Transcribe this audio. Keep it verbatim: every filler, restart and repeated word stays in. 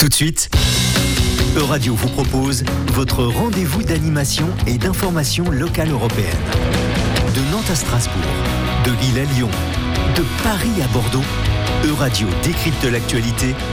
Tout de suite, Euradio vous propose votre rendez-vous d'animation et d'information locale européenne. De Nantes à Strasbourg, de Lille à Lyon, de Paris à Bordeaux, Euradio décrypte l'actualité